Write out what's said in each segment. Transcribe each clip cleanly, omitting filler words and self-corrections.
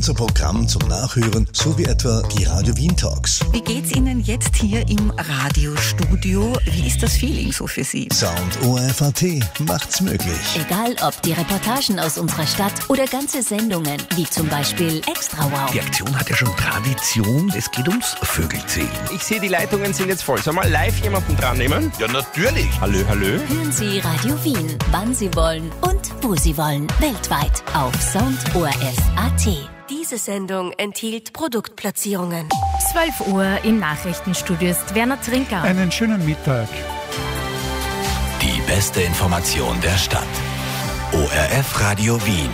unser Programm zum Nachhören sowie etwa die Radio Wien Talks. Wie geht's Ihnen jetzt hier im Radiostudio? Wie ist das Feeling so für Sie? Sound ORF.at macht's möglich. Egal ob die Reportagen aus unserer Stadt oder ganze Sendungen, wie zum Beispiel Extra Wow. Die Aktion hat ja schon Tradition. Es geht ums Vögelzählen. Ich sehe, die Leitungen sind jetzt voll. Soll mal live jemanden dran nehmen? Ja, natürlich. Hallo. Hören Sie Radio Wien, wann Sie wollen und wo Sie wollen. Weltweit auf Sound ORF.at. Diese Sendung enthielt Produktplatzierungen. 12 Uhr im Nachrichtenstudio ist Werner Trinker. Einen schönen Mittag. Die beste Information der Stadt. ORF Radio Wien.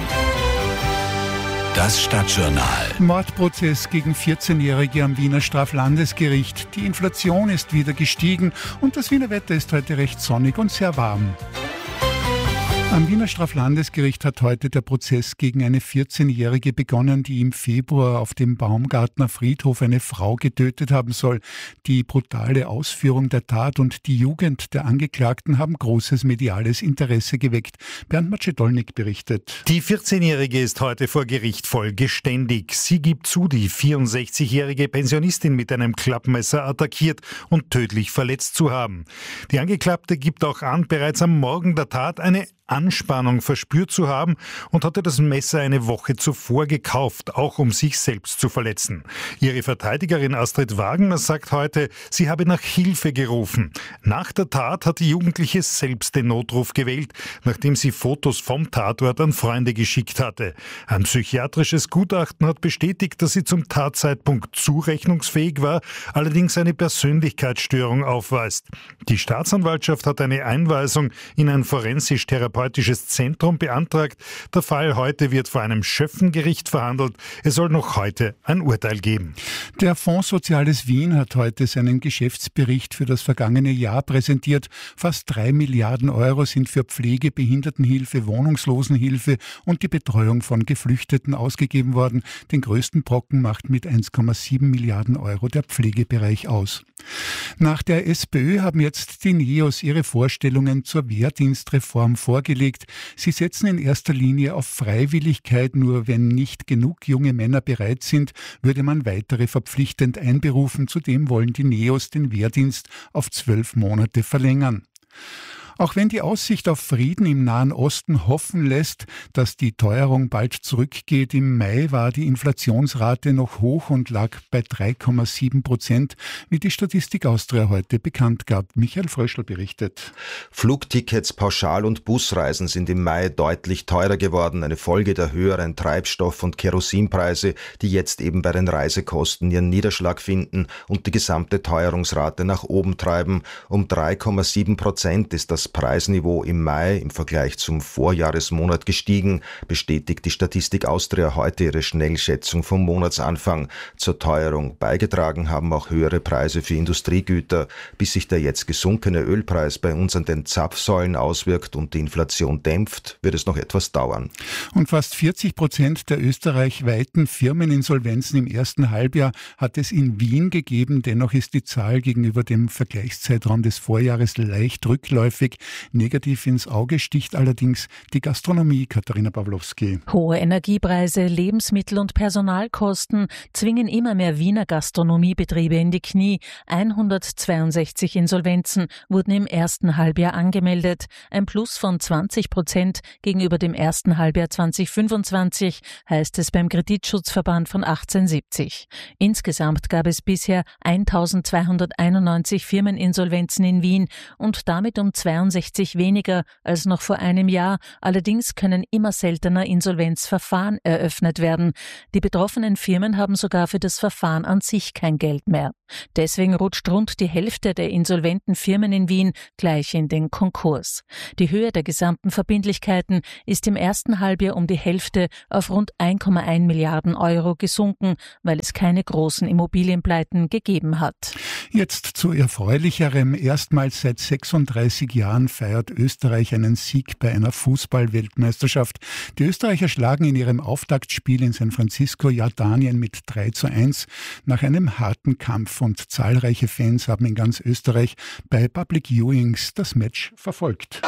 Das Stadtjournal. Mordprozess gegen 14-Jährige am Wiener Straflandesgericht. Die Inflation ist wieder gestiegen und das Wiener Wetter ist heute recht sonnig und sehr warm. Am Wiener Straflandesgericht hat heute der Prozess gegen eine 14-Jährige begonnen, die im Februar auf dem Baumgartner Friedhof eine Frau getötet haben soll. Die brutale Ausführung der Tat und die Jugend der Angeklagten haben großes mediales Interesse geweckt. Bernd Macedolnik berichtet. Die 14-Jährige ist heute vor Gericht voll geständig. Sie gibt zu, die 64-jährige Pensionistin mit einem Klappmesser attackiert und tödlich verletzt zu haben. Die Angeklagte gibt auch an, bereits am Morgen der Tat eine Anspannung verspürt zu haben und hatte das Messer eine Woche zuvor gekauft, auch um sich selbst zu verletzen. Ihre Verteidigerin Astrid Wagner sagt heute, sie habe nach Hilfe gerufen. Nach der Tat hat die Jugendliche selbst den Notruf gewählt, nachdem sie Fotos vom Tatort an Freunde geschickt hatte. Ein psychiatrisches Gutachten hat bestätigt, dass sie zum Tatzeitpunkt zurechnungsfähig war, allerdings eine Persönlichkeitsstörung aufweist. Die Staatsanwaltschaft hat eine Einweisung in ein forensisch-therapeutisches Zentrum beantragt. Der Fall heute wird vor einem Schöffengericht verhandelt. Es soll noch heute ein Urteil geben. Der Fonds Soziales Wien hat heute seinen Geschäftsbericht für das vergangene Jahr präsentiert. Fast 3 Milliarden Euro sind für Pflege, Behindertenhilfe, Wohnungslosenhilfe und die Betreuung von Geflüchteten ausgegeben worden. Den größten Brocken macht mit 1,7 Milliarden Euro der Pflegebereich aus. Nach der SPÖ haben jetzt die NEOS ihre Vorstellungen zur Wehrdienstreform vorgelegt. Sie setzen in erster Linie auf Freiwilligkeit, nur wenn nicht genug junge Männer bereit sind, würde man weitere verpflichtend einberufen. Zudem wollen die NEOS den Wehrdienst auf 12 Monate verlängern. Auch wenn die Aussicht auf Frieden im Nahen Osten hoffen lässt, dass die Teuerung bald zurückgeht, im Mai war die Inflationsrate noch hoch und lag bei 3,7%, wie die Statistik Austria heute bekannt gab. Michael Fröschl berichtet. Flugtickets, Pauschal- und Busreisen sind im Mai deutlich teurer geworden, eine Folge der höheren Treibstoff- und Kerosinpreise, die jetzt eben bei den Reisekosten ihren Niederschlag finden und die gesamte Teuerungsrate nach oben treiben. Um 3,7% ist das Preisniveau im Mai im Vergleich zum Vorjahresmonat gestiegen, bestätigt die Statistik Austria heute ihre Schnellschätzung vom Monatsanfang. Zur Teuerung beigetragen haben auch höhere Preise für Industriegüter. Bis sich der jetzt gesunkene Ölpreis bei uns an den Zapfsäulen auswirkt und die Inflation dämpft, wird es noch etwas dauern. Und fast 40% der österreichweiten Firmeninsolvenzen im ersten Halbjahr hat es in Wien gegeben. Dennoch ist die Zahl gegenüber dem Vergleichszeitraum des Vorjahres leicht rückläufig. Negativ ins Auge sticht allerdings die Gastronomie. Katharina Pawlowski. Hohe Energiepreise, Lebensmittel- und Personalkosten zwingen immer mehr Wiener Gastronomiebetriebe in die Knie. 162 Insolvenzen wurden im ersten Halbjahr angemeldet. Ein Plus von 20% gegenüber dem ersten Halbjahr 2025, heißt es beim Kreditschutzverband von 1870. Insgesamt gab es bisher 1291 Firmeninsolvenzen in Wien und damit um 62 weniger als noch vor einem Jahr. Allerdings können immer seltener Insolvenzverfahren eröffnet werden. Die betroffenen Firmen haben sogar für das Verfahren an sich kein Geld mehr. Deswegen rutscht rund die Hälfte der insolventen Firmen in Wien gleich in den Konkurs. Die Höhe der gesamten Verbindlichkeiten ist im ersten Halbjahr um die Hälfte auf rund 1,1 Milliarden Euro gesunken, weil es keine großen Immobilienpleiten gegeben hat. Jetzt zu Erfreulicherem. Erstmals seit 36 Jahren feiert Österreich einen Sieg bei einer Fußball-Weltmeisterschaft. Die Österreicher schlagen in ihrem Auftaktspiel in San Francisco Jordanien mit 3:1 nach einem harten Kampf und zahlreiche Fans haben in ganz Österreich bei Public Viewings das Match verfolgt.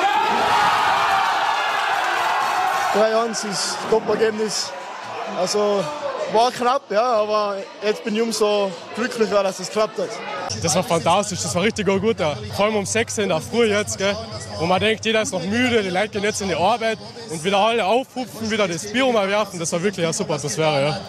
3:1 ist Top-Ergebnis. Also War knapp, ja, aber jetzt bin ich umso glücklicher, dass es geklappt hat. Das war fantastisch, das war richtig gut. Ja. Vor allem um 6 in der Früh jetzt, gell, wo man denkt, jeder ist noch müde, die Leute gehen jetzt in die Arbeit und wieder alle aufhupfen, wieder das Bier mal werfen. Das war wirklich eine super Atmosphäre. Ja.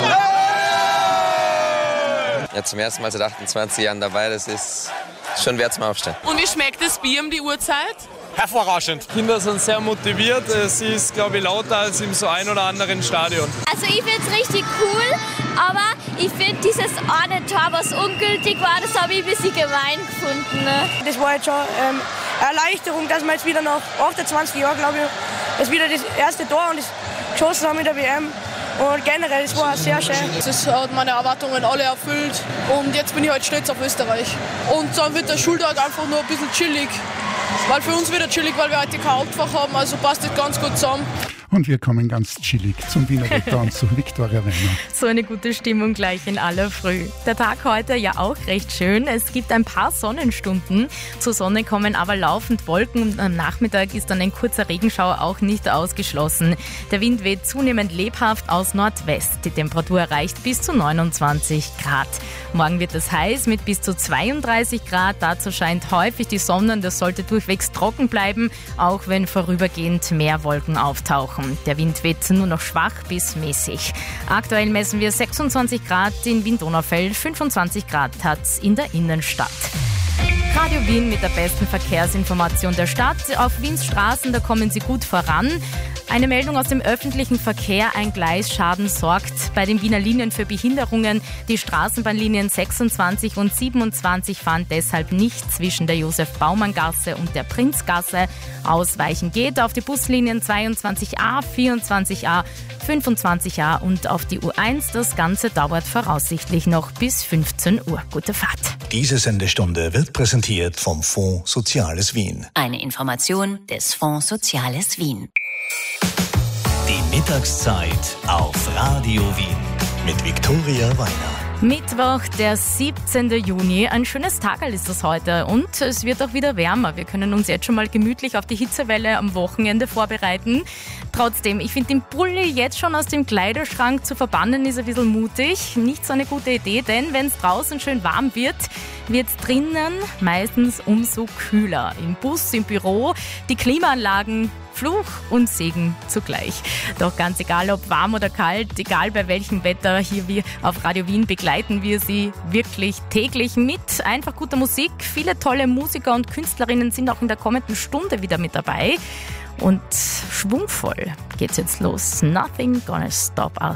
Ja, zum ersten Mal seit 28 Jahren dabei, das ist schon wert zum Aufstehen. Und wie schmeckt das Bier um die Uhrzeit? Hervorragend. Die Kinder sind sehr motiviert. Es ist, glaube ich, lauter als im so ein oder anderen Stadion. Also ich finde es richtig cool, aber ich finde dieses eine Tor, was ungültig war, das habe ich ein bisschen gemein gefunden. Ne? Das war jetzt schon eine Erleichterung, dass wir jetzt wieder nach 28 Jahren, glaube ich, das wieder das erste Tor und das geschossen haben in der WM. Und generell, es war sehr schön. Das hat meine Erwartungen alle erfüllt und jetzt bin ich halt stolz auf Österreich. Und dann wird der Schultag einfach nur ein bisschen chillig. Weil für uns wieder chillig, weil wir heute kein Hauptfach haben, also passt das ganz gut zusammen. Und wir kommen ganz chillig zum Wiener Wetter und zu Viktoria Weiner. So eine gute Stimmung gleich in aller Früh. Der Tag heute ja auch recht schön. Es gibt ein paar Sonnenstunden. Zur Sonne kommen aber laufend Wolken und am Nachmittag ist dann ein kurzer Regenschauer auch nicht ausgeschlossen. Der Wind weht zunehmend lebhaft aus Nordwest. Die Temperatur erreicht bis zu 29 Grad. Morgen wird es heiß mit bis zu 32 Grad. Dazu scheint häufig die Sonne und das sollte durchwegs trocken bleiben, auch wenn vorübergehend mehr Wolken auftauchen. Der Wind weht nur noch schwach bis mäßig. Aktuell messen wir 26 Grad in Wien-Donaufeld, 25 Grad hat's in der Innenstadt. Radio Wien mit der besten Verkehrsinformation der Stadt. Auf Wiens Straßen, da kommen Sie gut voran. Eine Meldung aus dem öffentlichen Verkehr, ein Gleisschaden sorgt bei den Wiener Linien für Behinderungen. Die Straßenbahnlinien 26 und 27 fahren deshalb nicht zwischen der Josef-Baumann-Gasse und der Prinzgasse. Ausweichen geht auf die Buslinien 22a, 24a, 25a und auf die U1. Das Ganze dauert voraussichtlich noch bis 15 Uhr. Gute Fahrt. Diese Sendestunde wird präsentiert vom Fonds Soziales Wien. Eine Information des Fonds Soziales Wien. Die Mittagszeit auf Radio Wien mit Viktoria Weiner. Mittwoch, der 17. Juni. Ein schönes Tagerl ist das heute und es wird auch wieder wärmer. Wir können uns jetzt schon mal gemütlich auf die Hitzewelle am Wochenende vorbereiten. Trotzdem, ich finde den Pulli jetzt schon aus dem Kleiderschrank zu verbannen, ist ein bisschen mutig. Nicht so eine gute Idee, denn wenn es draußen schön warm wird, wird es drinnen meistens umso kühler. Im Bus, im Büro, die Klimaanlagen, Fluch und Segen zugleich. Doch ganz egal, ob warm oder kalt, egal bei welchem Wetter, hier wir auf Radio Wien begleiten wir Sie wirklich täglich mit einfach guter Musik. Viele tolle Musiker und Künstlerinnen sind auch in der kommenden Stunde wieder mit dabei. Und schwungvoll geht's jetzt los. Nothing gonna stop us.